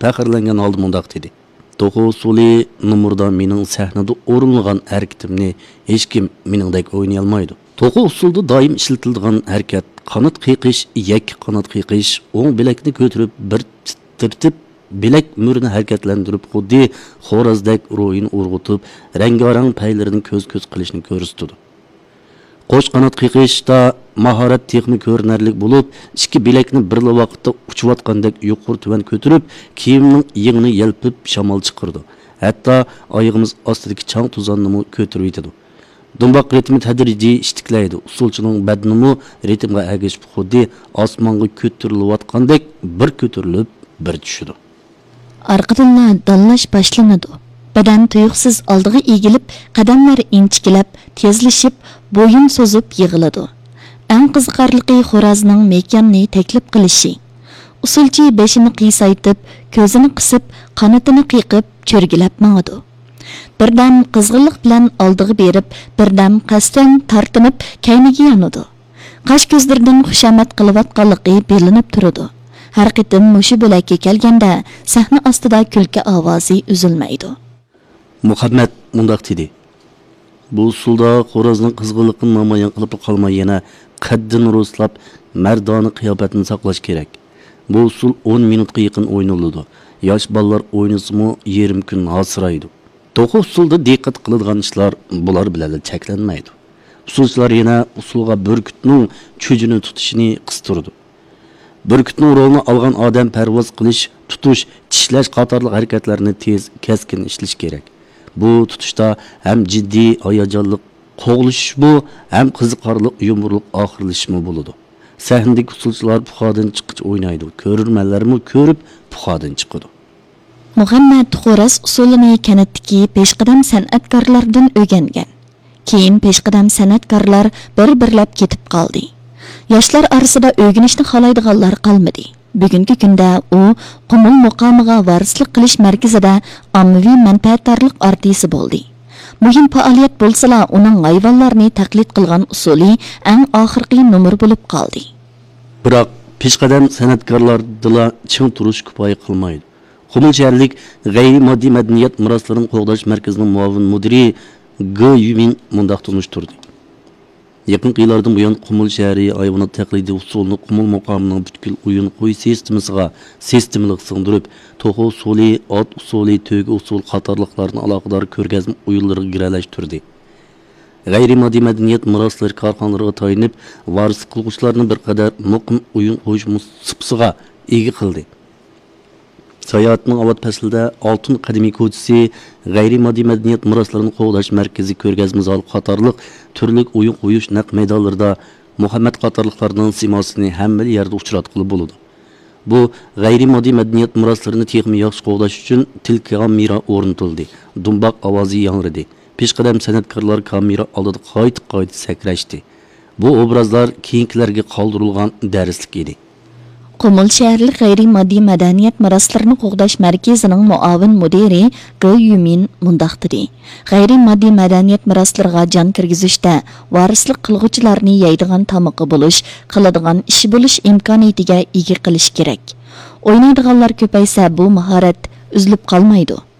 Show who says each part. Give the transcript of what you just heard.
Speaker 1: faxrlangan holda mundaq dedi. To'g'ri usuli numurda mening sahnada o'rinlagan harakatimni hech kim meningdek o'ynay olmaydi. To'g'ri usulda doim ishlatiladigan harakat qanot qiqish, yakki qanot qiqish, o'ng bilakni ko'tarib bir titirtib bilak mürini hareketlendirip xuddi xo'rozdek ruhini urg'utib, rangarang paylarini ko'z-ko'z qilishni ko'rsatdi. Qo'sh qanot qiqishda mahorat texnik ko'rinarlik bo'lib, ikki bilakni birla vaqtda uchayotgandek yuqori-tuvan ko'tarib, kiyimning yengini yelpib shamol chiqirdi. Hatto oyog'imiz ostidagi chang tuzonni ko'tarib yetdi. Dumboq ritmi tadrijiy ishtiklaydi. Usulchining badnimi ritmga ergashib xuddi osmonga ko'tarilayotgandek bir ko'tarilib, bir tushdi.
Speaker 2: Arqadan dallash boshlanadi. Badan tuyuqsiz oldiga egilib, qadamlar inchikilab, tezlashib, bo'yin so'zib yig'iladi. Eng qiziqarligi xo'rozning mekanni taklif qilishi. Usulchi beshini qiyaytib, ko'zini qisib, qanotini qiqib, cho'rgilab mangadi. Birdan qizg'inlik bilan oldiga berib, birdan qasdan tartinib, kayniga yonadi. Qash ko'zlaridan xushamat qilayotganligi bilinib turadi. Har qitim mushu bo'lakka kelganda sahna ostida kulki ovozi uzilmaydi.
Speaker 1: Muhammad mundaq dedi. Bu usulda xo'rozning qizg'inligini namoyon qilib qolmay yana qaddini ro'slab, mardona qiyofatini saqlash kerak. Bu usul 10 minutga yaqin o'ynaladi. Yosh bolalar o'ynasimi yarim kun hasraydi. To'g'ri usulda diqqat qiladigan ishlar bular bilan cheklanmaydi. Usulchilar yana usulga burkutning cho'jini tutishini qistirdi. Burkutning rolini olgan odam parvoz qilish, tutish, tishlash qatorli harakatlarni tez, keskin ishlash kerak. Bu tutishda ham jiddiy, hayajonli qo'g'lish bu, ham qiziqarli, yumurliq oxirlashmi bo'ladi. Sahnadagi usulchilar puxodan chiqib o'ynaydi. Ko'rurmanlarmi ko'rib puxodan chiqadi.
Speaker 2: Muhammad xo'roz usulini kanatdagi peshqadam san'atkorlardan o'rgangan. Keyin peshqadam san'atkorlar bir-birlab ketib qoldi. Yoshlar orasida o'rganishni xohlaydiganlar qolmadi. Bugungi kunda u Qumul muqomiga varislik qilish markazida ommaviy manfaatdorlik artisi bo'ldi. Muhim faoliyat bo'lsa-la, uning hayvonlarni taqlid qilgan usuli eng oxirgi numur bo'lib qoldi.
Speaker 1: Biroq peshqadam san'atkorlardila ching turish kifoya qilmaydi. Qumul shaharlik g'ayri-moddiy madaniyat meroslarini qo'g'dash markazining muavin mudiri G. Yumin mundaq tunishtirdi. Yaqin yillardan buyon Qumul shahri hayvonot taqlidi usulini Qumul muqomining butkul o'yin qo'y sistemalik singdirib, to'g'ri usuli, ot usuli, to'g usul qatorliqlarni aloqador ko'rgazma o'yinlariga giralashtirdi. G'ayri-moddiy madaniyat meroslari korxonalariga tayinib, varis qilg'uvchilarni bir qadar muqim o'yin qo'yish sipsiga ega qildi. Sayohatning avvat faslida Oltin qadimiy ko'chasi, g'ayri-moddiy madaniyat meroslarini qo'g'dash markazi, ko'rgazma zali qatorliq turli o'yin qo'yish naq maydonlarida Muhammad qatorliqlarning simosini hamma yerda uchratqili bo'ladi. Bu g'ayri-moddiy madaniyat meroslarini texnik yaxshi qo'g'dash uchun til kamera o'rnatildi. Dumboq ovozi yangradi. Peshqadam san'atkorlar kamera oldida qayta sakrashdi. Bu obrazlar keyingilarga qoldirilgan darslik edi.
Speaker 2: Qumul shaharlik g'ayri-moddiy madaniyat meroslarini qo'g'dash markazining muavin mudiri G. Yumin mundaq dedi. G'ayri-moddiy madaniyat meroslariga jon kirgizishda varislik qilg'uvchilarni yeydigan tamoqi bo'lish, qiladigan ishi bo'lish imkoniyatiga ega qilish kerak. O'ynaydiganlar ko'paysa bu mahorat uzilib qolmaydi.